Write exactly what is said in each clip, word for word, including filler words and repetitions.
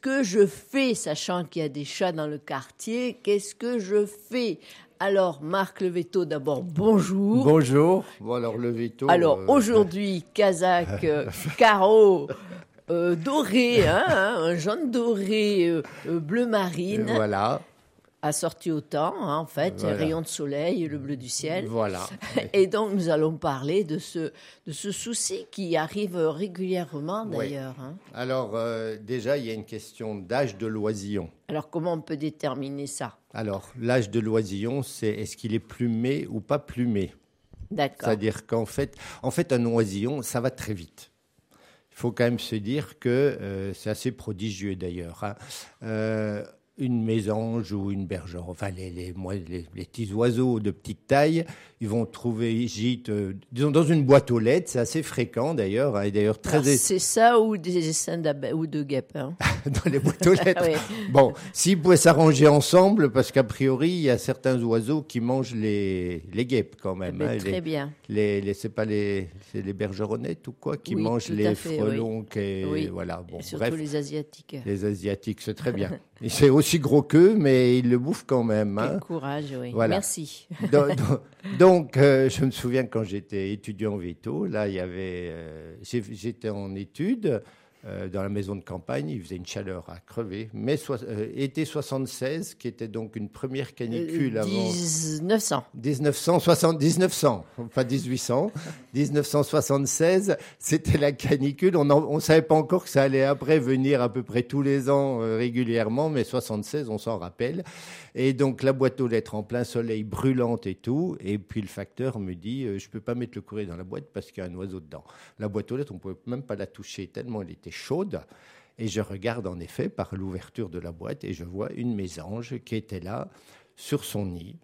que je fais, sachant qu'il y a des chats dans le quartier, qu'est-ce que je fais? Alors, Marc Levetto, d'abord, bonjour. Bonjour. Bon, alors, Levetto... Alors, euh... aujourd'hui, casaque, euh, carreau, euh, doré, hein, hein, un jaune doré, euh, euh, bleu marine. Euh, voilà. Assorti au temps, hein, en fait, Voilà. rayon de soleil, le bleu du ciel. Voilà. Et donc, nous allons parler de ce, de ce souci qui arrive régulièrement, d'ailleurs. Oui. Hein. Alors, euh, déjà, il y a une question d'âge de l'oisillon. Alors, comment on peut déterminer ça? Alors, l'âge de l'oisillon, c'est est-ce qu'il est plumé ou pas plumé? D'accord. C'est-à-dire qu'en fait, en fait, un oisillon, ça va très vite. Il faut quand même se dire que euh, c'est assez prodigieux, d'ailleurs. Hein. Euh, une mésange ou une bergère, enfin les, les, moi, les, les petits oiseaux de petite taille, ils vont trouver gîte, euh, disons dans une boîte aux lettres, c'est assez fréquent d'ailleurs, hein, et d'ailleurs très. Alors, c'est ça ou des essaims d'abeilles ou de guêpes hein. Dans les boîtes aux lettres. Oui. Bon, s'ils pouvaient s'arranger ensemble, parce qu'a priori il y a certains oiseaux qui mangent les, les guêpes quand même. Eh bien, hein, très les, bien. Les, les, c'est pas les, c'est les bergeronnettes ou quoi qui Oui, mangent tout les à fait, frelons, oui. et Oui. voilà. Bon, Et surtout bref. les asiatiques. Les Asiatiques, c'est très bien. Et c'est aussi gros qu'eux, mais ils le bouffent quand même. Quel Hein. courage, oui. Voilà. Merci. Donc, donc, donc euh, je me souviens quand j'étais étudiant veto, là, il y avait, euh, j'étais en études euh, dans la maison de campagne, il faisait une chaleur à crever. Mais so- euh, été soixante-seize, qui était donc une première canicule Euh, avant. dix-neuf cents. dix-neuf cent soixante, dix-neuf cents, pas dix-huit cents, dix-neuf cent soixante-seize, c'était la canicule. On ne savait pas encore que ça allait après venir à peu près tous les ans euh, régulièrement, mais soixante-seize, on s'en rappelle. Et donc la boîte aux lettres en plein soleil, brûlante et tout. Et puis le facteur me dit, euh, je ne peux pas mettre le courrier dans la boîte parce qu'il y a un oiseau dedans. La boîte aux lettres, on ne pouvait même pas la toucher tellement elle était chaude. Et je regarde en effet par l'ouverture de la boîte et je vois une mésange qui était là sur son nid.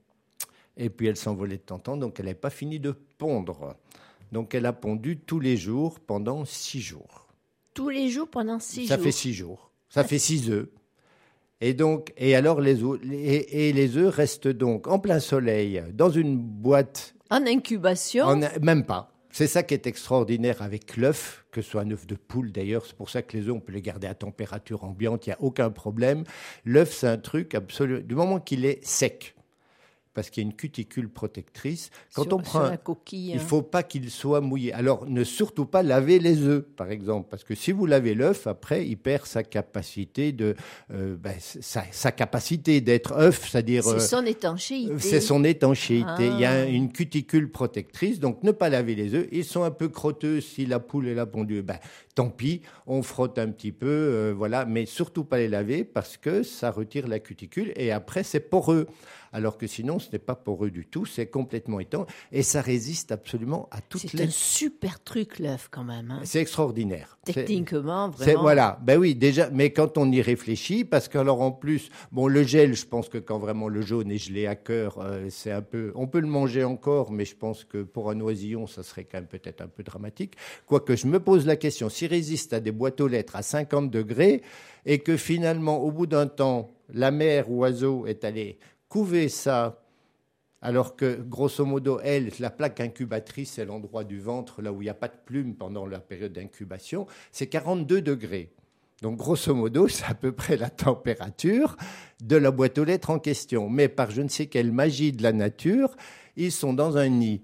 Et puis elle s'envolait de temps en temps, donc elle n'avait pas fini de pondre. Donc elle a pondu tous les jours pendant six jours. Tous les jours pendant six Ça jours. fait six jours. Ça fait six œufs. Et donc, et alors les œufs, et, et les œufs restent donc en plein soleil dans une boîte. En incubation. En, même pas. C'est ça qui est extraordinaire avec l'œuf, que ce soit un œuf de poule d'ailleurs, c'est pour ça que les œufs, on peut les garder à température ambiante, il n'y a aucun problème. L'œuf, c'est un truc absolument. Du moment qu'il est sec, parce qu'il y a une cuticule protectrice. Quand sur, on prend, sur la coquille, il ne hein. faut pas qu'il soit mouillé. Alors, ne surtout pas laver les œufs, par exemple, parce que si vous lavez l'œuf, après, il perd sa capacité de, euh, ben, sa, sa capacité d'être œuf, c'est-à-dire. C'est euh, son étanchéité. C'est son étanchéité. Ah. Il y a une cuticule protectrice, donc ne pas laver les œufs. Ils sont un peu crotteux si la poule est là pondue. Ben, tant pis, on frotte un petit peu, euh, voilà, mais surtout pas les laver parce que ça retire la cuticule et après c'est poreux. Alors que sinon, ce n'est pas poreux du tout, c'est complètement étanche et ça résiste absolument à toutes c'est les... C'est un super truc, l'œuf, quand même. Hein. C'est extraordinaire. Techniquement, c'est, vraiment. C'est, voilà, ben oui, déjà, mais quand on y réfléchit, parce qu'alors en plus, bon, le gel, je pense que quand vraiment le jaune est gelé à cœur, euh, c'est un peu... On peut le manger encore, mais je pense que pour un oisillon, ça serait quand même peut-être un peu dramatique. Quoique, je me pose la question, s'il résiste à des boîtes aux lettres à cinquante degrés et que finalement, au bout d'un temps, la mère oiseau est allée couver ça, alors que, grosso modo, elle, la plaque incubatrice, c'est l'endroit du ventre, là où il n'y a pas de plumes pendant la période d'incubation, c'est quarante-deux degrés. Donc, grosso modo, c'est à peu près la température de la boîte aux lettres en question. Mais par je ne sais quelle magie de la nature, ils sont dans un nid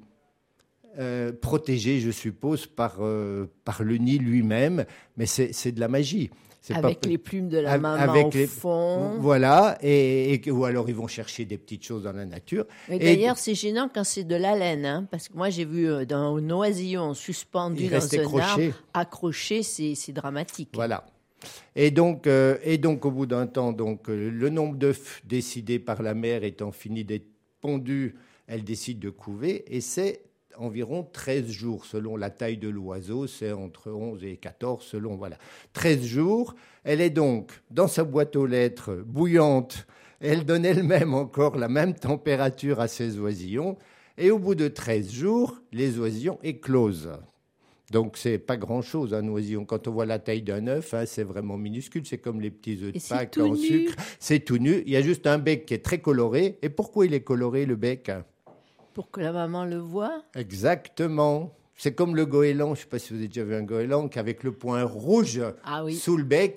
euh, protégé, je suppose, par, euh, par le nid lui-même. Mais c'est, c'est de la magie. C'est avec pas... les plumes de la avec maman au les... fond. Voilà, et, et, ou alors ils vont chercher des petites choses dans la nature. Et d'ailleurs, et... c'est gênant quand c'est de la laine, hein, parce que moi j'ai vu dans un oisillon suspendu dans un croché. arbre, accroché, c'est, c'est dramatique. Voilà. Et donc, euh, et donc, au bout d'un temps, donc, euh, le nombre d'œufs décidé par la mère étant fini d'être pondu, elle décide de couver, et c'est environ treize jours, selon la taille de l'oiseau, c'est entre onze et quatorze, selon, voilà, treize jours. Elle est donc dans sa boîte aux lettres bouillante, elle donne elle-même encore la même température à ses oisillons, et au bout de treize jours, les oisillons éclosent. Donc, c'est pas grand-chose, un oisillon. Quand on voit la taille d'un œuf, hein, c'est vraiment minuscule. C'est comme les petits œufs de Pâques en nu. sucre. C'est tout nu. Il y a juste un bec qui est très coloré. Et pourquoi il est coloré, le bec ? Pour que la maman le voie. Exactement. C'est comme le goéland. Je ne sais pas si vous avez déjà vu un goéland, avec le point rouge ah oui. sous le bec.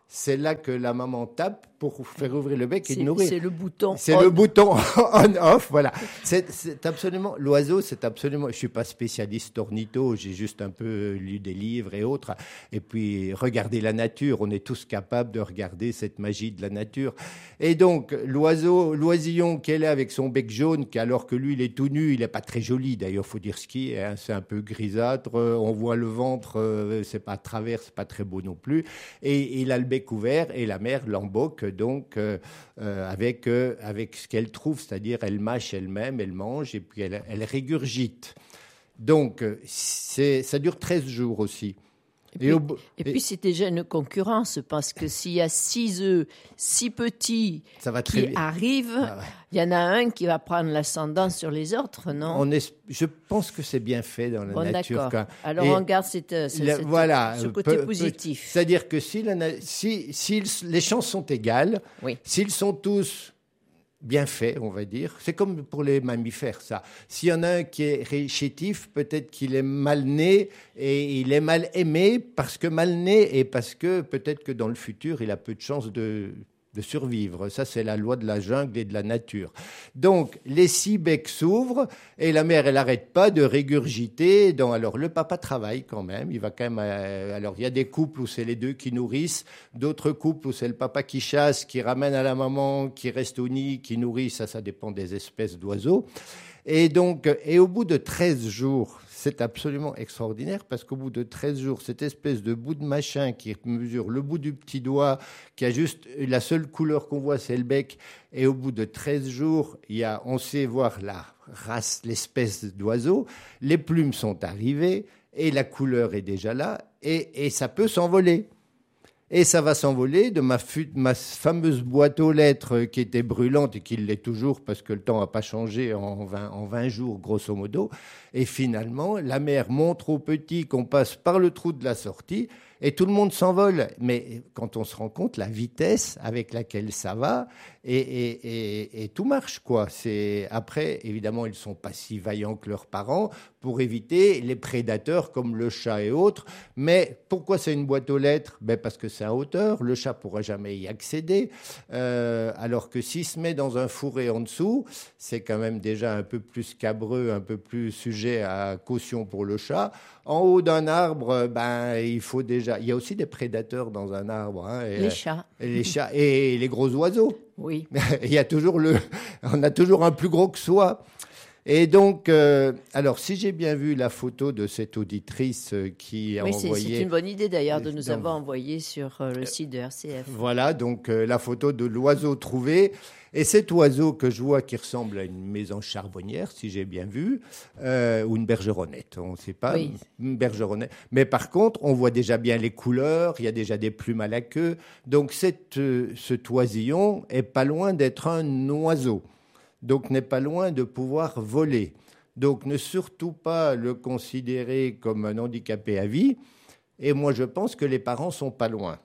c'est là que la maman tape pour faire ouvrir le bec et C'est, nourrir. c'est le bouton. C'est on. le bouton on-off, voilà. C'est, c'est absolument, l'oiseau, c'est absolument, je suis pas spécialiste ornitho, j'ai juste un peu lu des livres et autres. Et puis, regarder la nature, on est tous capables de regarder cette magie de la nature. Et donc, l'oiseau, l'oisillon qui est là avec son bec jaune, qui, alors que lui, il est tout nu, il est pas très joli, d'ailleurs, faut dire ce qui est, hein, c'est un peu grisâtre, on voit le ventre, euh, c'est pas à travers, c'est pas très beau non plus. Et il a le bec ouvert et la mère l'emboque donc euh, euh, avec, euh, avec ce qu'elle trouve, c'est-à-dire elle mâche elle-même, elle mange et puis elle, elle régurgite. Donc c'est, ça dure treize jours aussi. Et, et, puis, au, et, et puis c'est déjà une concurrence parce que s'il y a six œufs, six petits ça va très qui bien. arrivent, ah ouais. il y en a un qui va prendre l'ascendant sur les autres, non? On est, je pense que c'est bien fait dans la bon, nature. D'accord. Alors et on garde cette, cette, la, cette, voilà, ce côté peu, positif. Peu, c'est-à-dire que si, la, si, si les chances sont égales, oui. s'ils sont tous bien fait, on va dire. C'est comme pour les mammifères, ça. S'il y en a un qui est chétif, peut-être qu'il est mal né et il est mal aimé parce que mal né et parce que peut-être que dans le futur, il a peu de chances de, de survivre. Ça, c'est la loi de la jungle et de la nature. Donc, les six becs s'ouvrent et la mère, elle n'arrête pas de régurgiter. Donc, alors, le papa travaille quand même. Il va quand même. Euh, alors, il y a des couples où c'est les deux qui nourrissent, d'autres couples où c'est le papa qui chasse, qui ramène à la maman, qui reste au nid, qui nourrit. Ça, ça dépend des espèces d'oiseaux. Et donc, et au bout de treize jours, c'est absolument extraordinaire parce qu'au bout de treize jours, cette espèce de bout de machin qui mesure le bout du petit doigt, qui a juste la seule couleur qu'on voit, c'est le bec. Et au bout de treize jours, il y a, on sait voir la race, l'espèce d'oiseau. Les plumes sont arrivées et la couleur est déjà là et, et ça peut s'envoler. Et ça va s'envoler de ma, fu- ma fameuse boîte aux lettres qui était brûlante et qui l'est toujours parce que le temps n'a pas changé en vingt, en vingt jours, grosso modo. Et finalement, la mère montre aux petits qu'on passe par le trou de la sortie et tout le monde s'envole. Mais quand on se rend compte, la vitesse avec laquelle ça va et, et, et, et tout marche, quoi. C'est... Après, évidemment, ils ne sont pas si vaillants que leurs parents pour éviter les prédateurs comme le chat et autres. Mais pourquoi c'est une boîte aux lettres ? Ben parce que c'est à hauteur. Le chat ne pourra jamais y accéder. Euh, alors que s'il se met dans un fourré en dessous, c'est quand même déjà un peu plus cabreux, un peu plus sujet à caution pour le chat. En haut d'un arbre, ben, il faut déjà... Il y a aussi des prédateurs dans un arbre. Hein, et, les chats. Et les chats et les gros oiseaux. Oui. Il y a toujours le... On a toujours un plus gros que soi. Et donc, euh, alors, si j'ai bien vu la photo de cette auditrice qui a oui, envoyé... Oui, c'est une bonne idée d'ailleurs de nous donc, avoir envoyé sur euh, le site de R C F. Voilà, donc euh, la photo de l'oiseau trouvé. Et cet oiseau que je vois qui ressemble à une maison charbonnière, si j'ai bien vu, euh, ou une bergeronnette, on ne sait pas, oui. une bergeronnette. Mais par contre, on voit déjà bien les couleurs, il y a déjà des plumes à la queue. Donc cette, euh, ce oisillon est pas loin d'être un oiseau. Donc n'est pas loin de pouvoir voler. Donc ne surtout pas le considérer comme un handicapé à vie. Et moi, je pense que les parents sont pas loin.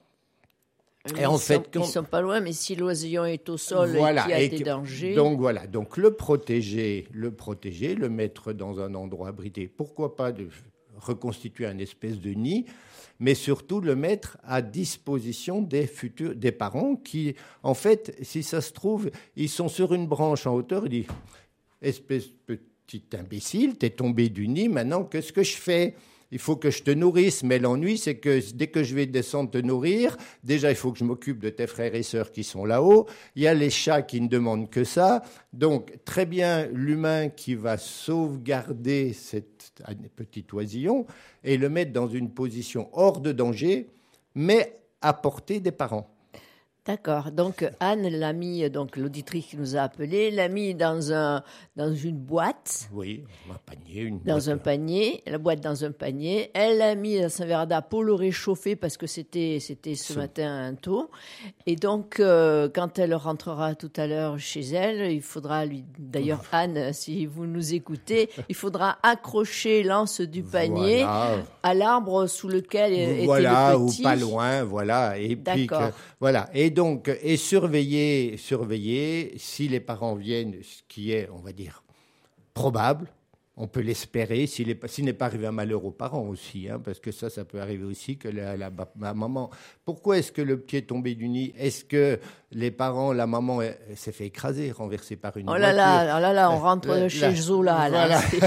Et en ils fait, sont, quand... ils sont pas loin, mais si l'oisillon est au sol voilà, et qu'il y a et des que... dangers... Donc voilà, donc le protéger, le protéger, le mettre dans un endroit abrité. Pourquoi pas de reconstituer un espèce de nid, mais surtout le mettre à disposition des futurs, des parents qui, en fait, si ça se trouve, ils sont sur une branche en hauteur, ils disent « Espèce de petit imbécile, t'es tombé du nid, maintenant qu'est-ce que je fais ? Il faut que je te nourrisse, mais l'ennui, c'est que dès que je vais descendre te nourrir, déjà, il faut que je m'occupe de tes frères et sœurs qui sont là-haut. Il y a les chats qui ne demandent que ça. Donc, très bien, l'humain qui va sauvegarder cet petit oisillon et le mettre dans une position hors de danger, mais à portée des parents. D'accord. Donc, Anne l'a mis, donc l'auditrice qui nous a appelé, l'a mis dans, un, dans une boîte. Oui, un panier. Une dans boîte. un panier, la boîte dans un panier. Elle l'a mis dans sa véranda pour le réchauffer parce que c'était, c'était ce C'est... matin un tôt. Et donc, euh, quand elle rentrera tout à l'heure chez elle, il faudra lui... D'ailleurs, Anne, si vous nous écoutez, il faudra accrocher l'anse du panier voilà. à l'arbre sous lequel voilà, était le petit. Ou pas loin, voilà. Et D'accord. puis que, voilà. Et donc, et surveiller, surveiller, si les parents viennent, ce qui est, on va dire, probable, On peut l'espérer s'il n'est pas, s'il n'est pas arrivé un malheur aux parents aussi, hein, parce que ça, ça peut arriver aussi que la, la, la maman... Pourquoi est-ce que le petit est tombé du nid? Est-ce que les parents, la maman elle, elle s'est fait écraser, renversée par une oh là voiture? là, oh là là, on rentre là, chez là, Zola, là.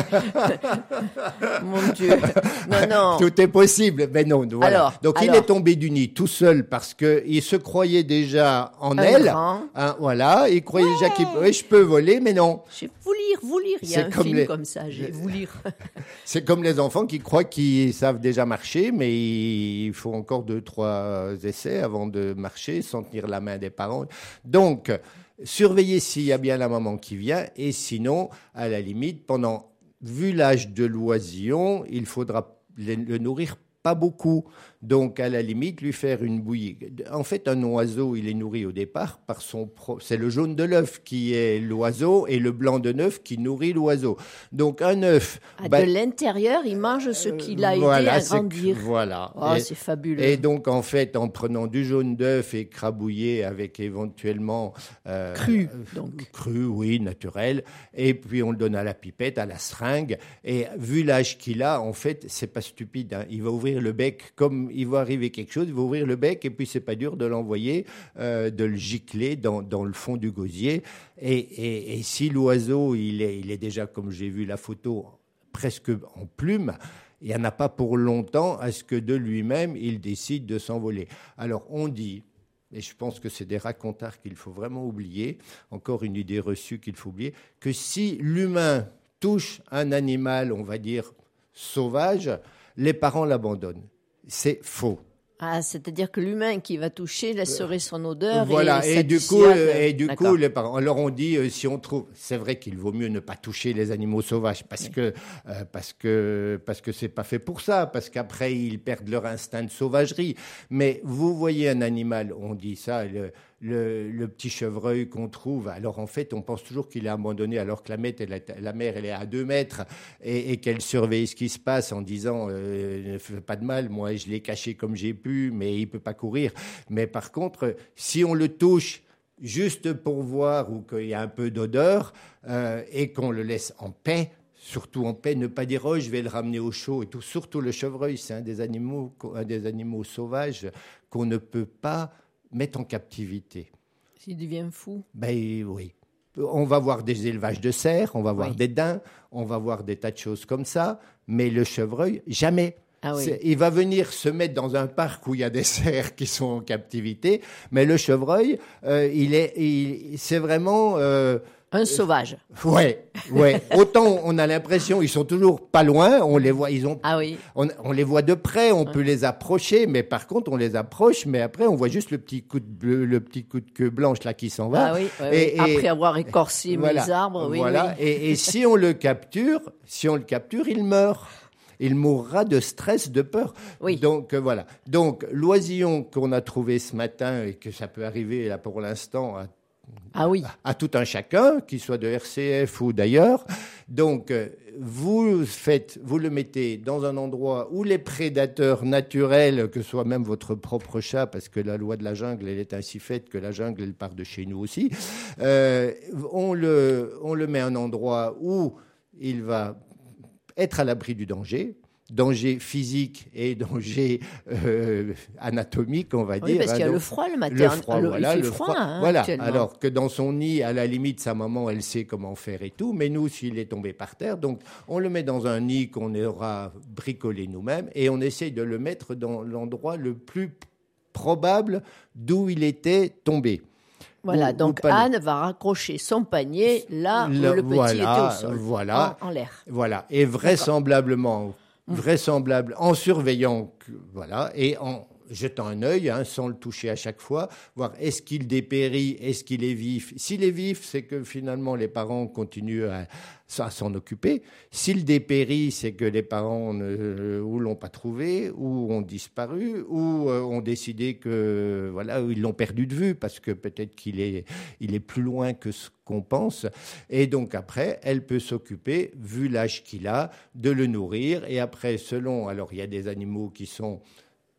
Voilà. Mon Dieu. Non, non. Tout est possible, mais non. Voilà. Alors, Donc alors, il est tombé du nid tout seul parce qu'il se croyait déjà en un elle. grand. Hein, voilà, il croyait déjà qu'il oui, je peux voler, mais non. Je vais vous lire, vous lire. Il y a C'est un comme film les- comme ça, je vais vous lire. C'est comme les enfants qui croient qu'ils savent déjà marcher, mais il faut encore deux, trois essais avant de marcher sans tenir la main des parents. Donc, surveillez s'il y a bien la maman qui vient, et sinon, à la limite, pendant, vu l'âge de l'oisillon, il faudra le, le nourrir pas beaucoup. Donc, à la limite, lui faire une bouillie. En fait, un oiseau, il est nourri au départ par son... Pro... C'est le jaune de l'œuf qui est l'oiseau et le blanc de l'œuf qui nourrit l'oiseau. Donc, un œuf... Ah, bah, de l'intérieur, il mange ce qu'il a voilà, aidé à c'est- grandir. Voilà. Oh, Et- c'est fabuleux. Et donc, en fait, en prenant du jaune d'œuf et crabouillé avec éventuellement... euh, Cru, euh, donc. Cru, oui, naturel. Et puis, on le donne à la pipette, à la seringue. Et vu l'âge qu'il a, en fait, c'est pas stupide, hein. Il va ouvrir le bec, comme il va arriver quelque chose, il va ouvrir le bec, et puis c'est pas dur de l'envoyer, euh, de le gicler dans, dans le fond du gosier. Et, et, et si l'oiseau, il est, il est déjà, comme j'ai vu la photo, presque en plume, il n'y en a pas pour longtemps à ce que de lui-même, il décide de s'envoler. Alors, on dit, et je pense que c'est des racontards qu'il faut vraiment oublier, encore une idée reçue qu'il faut oublier, que si l'humain touche un animal, on va dire, sauvage, les parents l'abandonnent. C'est faux. Ah, c'est-à-dire que l'humain qui va toucher laisserait son odeur. Voilà, et, et du ça coup, dissuade. et du D'accord. coup, les parents. Alors on dit, euh, si on trouve, c'est vrai qu'il vaut mieux ne pas toucher les animaux sauvages parce Oui. que euh, parce que parce que c'est pas fait pour ça, parce qu'après ils perdent leur instinct de sauvagerie. Mais vous voyez un animal, on dit ça, le, le, le petit chevreuil qu'on trouve. Alors en fait, on pense toujours qu'il est abandonné, alors que la, mère, elle est, la mère, elle est à deux mètres et, et qu'elle surveille ce qui se passe en disant, euh, ne fais pas de mal, moi je l'ai caché comme j'ai pu, mais il peut pas courir. Mais par contre, si on le touche juste pour voir ou qu'il y a un peu d'odeur euh, et qu'on le laisse en paix, surtout en paix, ne pas dire oh, je vais le ramener au chaud et tout. Surtout le chevreuil, c'est un des animaux, un des animaux sauvages qu'on ne peut pas mettre en captivité. S'il devient fou. Ben oui. On va voir des élevages de cerfs, on va voir Oui. des daims, on va voir des tas de choses comme ça, mais le chevreuil, jamais. Ah oui. C'est- Il va venir se mettre dans un parc où il y a des cerfs qui sont en captivité, mais le chevreuil, euh, il est, il- c'est vraiment, euh, Un sauvage. ouais, ouais. Autant on a l'impression ils sont toujours pas loin, on les voit, ils ont, Ah oui. on, on les voit de près, on peut les approcher, mais par contre on les approche, mais après on voit juste le petit coup de bleu, le petit coup de queue blanche là qui s'en va. Ah oui, oui, Et- oui. et- Après avoir écorcé Voilà, mes arbres, oui, voilà. oui. Et, et si on le capture, si on le capture, il meurt. Il mourra de stress, de peur. Oui. Donc euh, voilà. Donc l'oisillon qu'on a trouvé ce matin et que ça peut arriver là pour l'instant à, Ah oui. à tout un chacun, qu'il soit de R C F ou d'ailleurs. Donc euh, vous faites, vous le mettez dans un endroit où les prédateurs naturels, que ce soit même votre propre chat, parce que la loi de la jungle elle est ainsi faite que la jungle elle part de chez nous aussi. Euh, on le, on le met à un endroit où il va être à l'abri du danger, danger physique et danger euh, anatomique, on va Oui, dire. parce qu'il y a hein, le donc, froid le matin. le froid, Le- voilà, il fait le froid, froid. hein, Voilà. actuellement. Alors que dans son nid, à la limite, sa maman, elle sait comment faire et tout. Mais nous, s'il est tombé par terre, donc on le met dans un nid qu'on aura bricolé nous-mêmes et on essaye de le mettre dans l'endroit le plus probable d'où il était tombé. Voilà, Ou- ou donc pas loin. Anne va raccrocher son panier là où Là, le petit voilà, était au sol, voilà. en, en l'air. Voilà, et vraisemblablement, vraisemblable, en surveillant, que- voilà, et en jetant un œil, hein, sans le toucher à chaque fois, voir est-ce qu'il dépérit, est-ce qu'il est vif. S'il est vif, c'est que finalement les parents continuent à, à s'en occuper. S'il dépérit, c'est que les parents ne, ou l'ont pas trouvé, ou ont disparu, ou euh, ont décidé que voilà, ils l'ont perdu de vue parce que peut-être qu'il est, il est plus loin que ce qu'on pense. Et donc après, elle peut s'occuper, vu l'âge qu'il a, de le nourrir. Et après, selon, alors il y a des animaux qui sont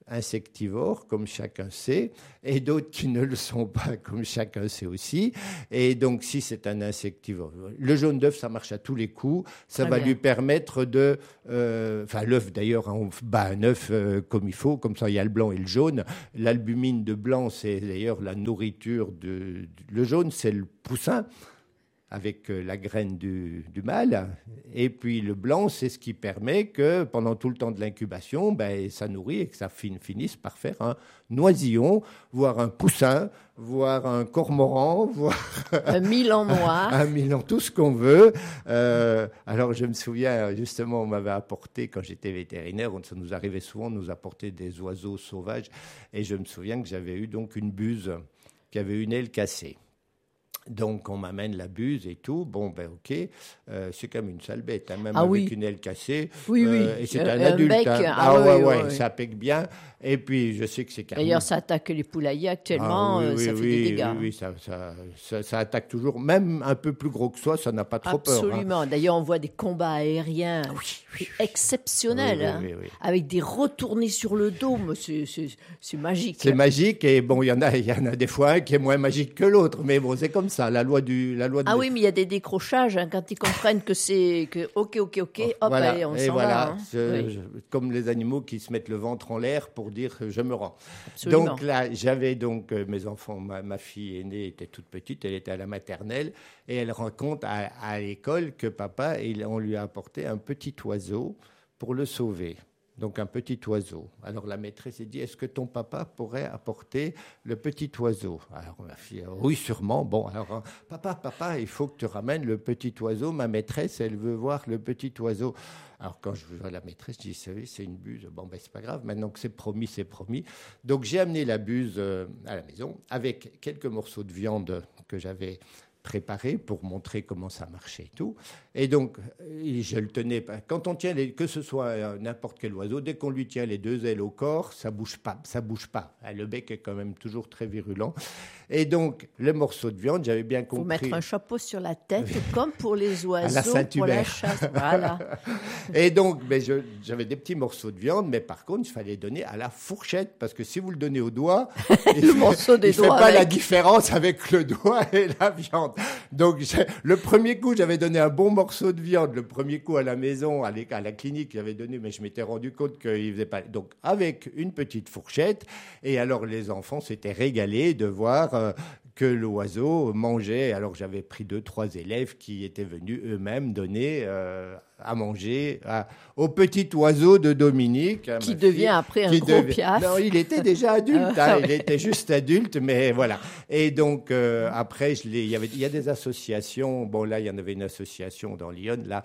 insectivores, comme chacun sait, et d'autres qui ne le sont pas, comme chacun sait aussi. Et donc, si c'est un insectivore, le jaune d'œuf, ça marche à tous les coups. Ça Très va bien. lui permettre de... Euh, enfin, l'œuf, d'ailleurs, on bat un œuf euh, comme il faut. Comme ça, il y a le blanc et le jaune. L'albumine de blanc, c'est d'ailleurs la nourriture de... Le jaune, c'est le poussin, avec la graine du, du mâle. Et puis le blanc, c'est ce qui permet que pendant tout le temps de l'incubation, ben, ça nourrit et que ça fin, finisse par faire un noisillon, voire un poussin, voire un cormoran, voire un milan noir. un milan, tout ce qu'on veut. Euh, alors je me souviens, justement, on m'avait apporté, quand j'étais vétérinaire, ça nous arrivait souvent de nous apporter des oiseaux sauvages. Et je me souviens que j'avais eu donc une buse qui avait une aile cassée. Donc, on m'amène la buse et tout. Bon, ben, OK. Euh, c'est comme une sale bête, hein, même ah, avec oui. une aile cassée. Oui, oui. Euh, et c'est un, un adulte. Bec, hein. Ah, ah, oui, ouais, oui, ouais, oui. ça pique bien. Et puis, je sais que c'est carrément... D'ailleurs, ça attaque les poulaillers actuellement. Ah, oui, oui, ça fait oui, des dégâts. Oui, oui, ça, ça, ça, ça attaque toujours. Même un peu plus gros que soi, ça n'a pas trop Absolument. peur. Absolument. Hein. D'ailleurs, on voit des combats aériens oui, oui, oui. exceptionnels. Oui, oui, hein, oui, oui. Avec des retournés sur le dos. C'est, c'est, c'est magique. C'est magique. Et bon, il y en a, il y en a des fois un qui est moins magique que l'autre. Mais bon, c'est comme ça. La loi du... La loi de... Ah oui, mais il y a des décrochages hein, quand ils comprennent que c'est que ok, ok, ok, hop, voilà. allez, on et s'en voilà. va. Hein. Je, oui. je, comme les animaux qui se mettent le ventre en l'air pour dire je me rends. Absolument. Donc là, j'avais donc euh, mes enfants, ma, ma fille aînée était toute petite, elle était à la maternelle et elle raconte à, à l'école que papa, il, on lui a apporté un petit oiseau pour le sauver. Donc un petit oiseau. Alors la maîtresse a dit, est-ce que ton papa pourrait apporter le petit oiseau? Alors ma fille, oui sûrement. Bon, alors papa, papa, il faut que tu ramènes le petit oiseau. Ma maîtresse, elle veut voir le petit oiseau. Alors quand je vois la maîtresse, je dis, savez, c'est une buse. Bon, ben c'est pas grave. Maintenant que c'est promis, c'est promis. Donc j'ai amené la buse à la maison avec quelques morceaux de viande que j'avais préparé pour montrer comment ça marchait et tout. Et donc, je le tenais. Quand on tient, les, que ce soit n'importe quel oiseau, dès qu'on lui tient les deux ailes au corps, ça bouge pas, ça bouge pas. Le bec est quand même toujours très virulent. Et donc, le morceau de viande, j'avais bien compris. Il faut mettre un chapeau sur la tête, comme pour les oiseaux, à la pour la chasse. Voilà. Et donc, ben, je, j'avais des petits morceaux de viande, mais par contre, il fallait donner à la fourchette, parce que si vous le donnez au doigt, le il morceau des ne fait doigts pas avec... la différence avec le doigt et la viande. Donc, le premier coup, j'avais donné un bon morceau de viande. Le premier coup à la maison, à, à la clinique, j'avais donné, mais je m'étais rendu compte qu'il faisait pas. Donc, avec une petite fourchette. Et alors, les enfants s'étaient régalés de voir euh, que l'oiseau mangeait. Alors, j'avais pris deux, trois élèves qui étaient venus eux-mêmes donner euh, à manger à, au petit oiseau de Dominique. Qui devient fille, après un gros dev... piaf. Non, il était déjà adulte. hein, il était juste adulte, mais voilà. Et donc, euh, après, je l'ai, il, y avait, il y a des associations. Bon, là, il y en avait une association dans Lyon, là,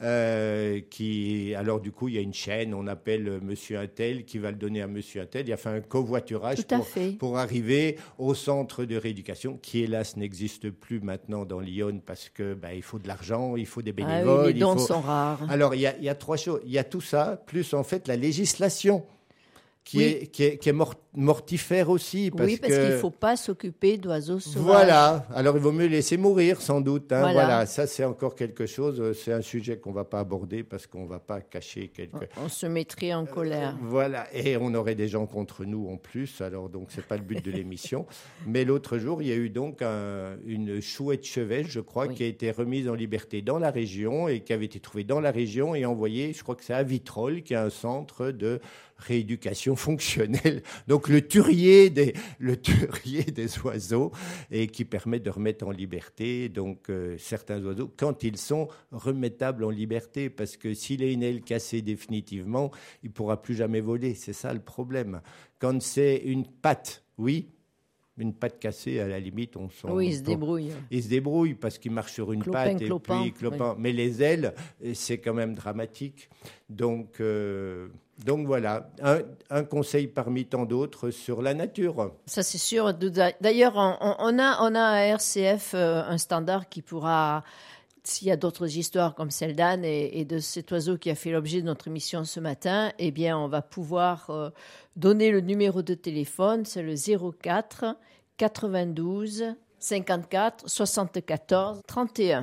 euh, qui... Alors, du coup, il y a une chaîne. On appelle Monsieur Untel qui va le donner à Monsieur Untel. Il a fait un covoiturage pour, pour arriver au centre de rééducation, qui, hélas, n'existe plus maintenant dans Lyon parce que ben, il faut de l'argent, il faut des bénévoles. Ah oui, les dons il faut... sont rares. Alors, il y, a, il y a trois choses. Il y a tout ça, plus en fait la législation qui, oui. est, qui, est, qui est mortifère aussi. Parce oui, parce que... qu'il ne faut pas s'occuper d'oiseaux sauvages. Voilà. Alors, il vaut mieux laisser mourir, sans doute. Hein. Voilà. voilà. Ça, c'est encore quelque chose. C'est un sujet qu'on ne va pas aborder parce qu'on ne va pas cacher quelque... On se mettrait en colère. Euh, voilà. Et on aurait des gens contre nous en plus. Alors, donc, ce n'est pas le but de l'émission. Mais l'autre jour, il y a eu donc un, une chouette chevêche, je crois, oui. qui a été remise en liberté dans la région et qui avait été trouvée dans la région et envoyée, je crois que c'est à Vitrolles, qui est un centre de rééducation fonctionnelle. Donc, le turier des, le turier des oiseaux et qui permet de remettre en liberté donc euh, certains oiseaux quand ils sont remettables en liberté, parce que s'il a une aile cassée définitivement, il ne pourra plus jamais voler. C'est ça le problème. Quand c'est une patte, oui, une patte cassée, à la limite, on s'en... Oui, il se débrouille. Il se débrouille parce qu'il marche sur une clopin, patte et clopin, puis clopin. Oui. Mais les ailes, c'est quand même dramatique. Donc, euh, donc voilà, un, un conseil parmi tant d'autres sur la nature. Ça, c'est sûr. D'ailleurs, on, on, a, on a à R C F un standard qui pourra... S'il y a d'autres histoires comme celle d'Anne et, et de cet oiseau qui a fait l'objet de notre émission ce matin, eh bien, on va pouvoir euh, donner le numéro de téléphone. C'est le zéro quatre quatre-vingt-douze cinquante-quatre soixante-quatorze trente et un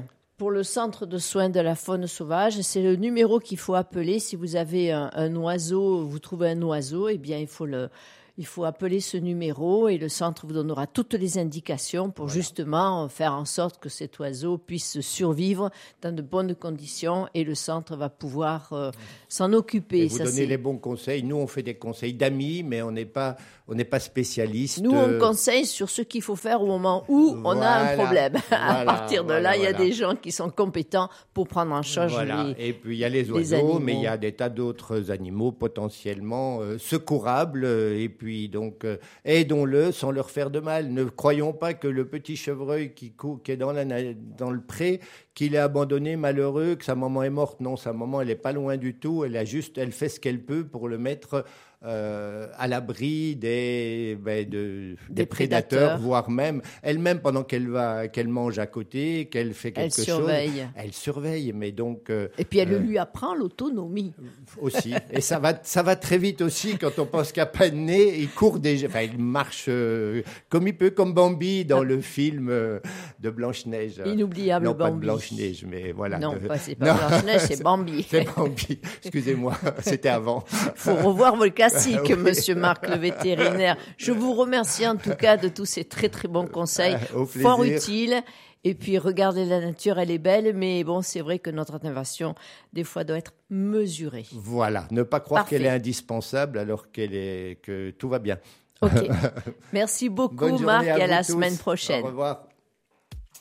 pour le centre de soins de la faune sauvage. C'est le numéro qu'il faut appeler. Si vous avez un, un oiseau, vous trouvez un oiseau, eh bien, il faut le... Il faut appeler ce numéro et le centre vous donnera toutes les indications pour voilà. justement faire en sorte que cet oiseau puisse survivre dans de bonnes conditions et le centre va pouvoir euh, s'en occuper. Et vous donnez les bons conseils. Nous, on fait des conseils d'amis, mais on n'est pas, on n'est pas spécialiste. Nous, on conseille sur ce qu'il faut faire au moment où on voilà. a un problème. Voilà. À partir de voilà, là, il voilà. y a des gens qui sont compétents pour prendre en charge voilà. les Et puis, il y a les oiseaux, mais il y a des tas d'autres animaux potentiellement euh, secourables et puis Puis donc, euh, aidons-le sans leur faire de mal. Ne croyons pas que le petit chevreuil qui, cou- qui est dans, la, dans le pré, qu'il est abandonné, malheureux, que sa maman est morte. Non, sa maman, elle n'est pas loin du tout. Elle a juste, elle fait ce qu'elle peut pour le mettre euh, à l'abri des, ben, de, des, des prédateurs, prédateurs, voire même elle-même pendant qu'elle va, qu'elle mange à côté, qu'elle fait quelque elle chose. Surveille. Elle surveille. Mais donc. Euh, Et puis elle euh, lui apprend l'autonomie. Aussi. Et ça va, ça va très vite aussi quand on pense qu'à peine né, il court déjà. Enfin, il marche euh, comme il peut, comme Bambi dans ah. le film euh, de Blanche-Neige. Inoubliable non, Bambi. Pas de Blanche-Neige, mais voilà. Non, de... pas, c'est pas Blanche-Neige, c'est Bambi. C'est Bambi. Excusez-moi, c'était avant. Il faut revoir vos classiques, oui. Monsieur Marc, le vétérinaire. Je vous remercie en tout cas de tous ces très très bons conseils, fort utiles. Et puis, regardez la nature, elle est belle, mais bon, c'est vrai que notre intervention, des fois, doit être mesurée. Voilà, ne pas croire Parfait. qu'elle est indispensable alors qu'elle est, que tout va bien. Ok. Merci beaucoup, Marc, à et à la tous. semaine prochaine. Au revoir.